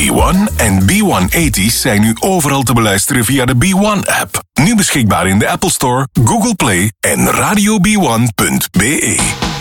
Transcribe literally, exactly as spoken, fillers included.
one en B honderdtachtig zijn nu overal te beluisteren via de B one-app. Nu beschikbaar in de Apple Store, Google Play en radio b one punt b e.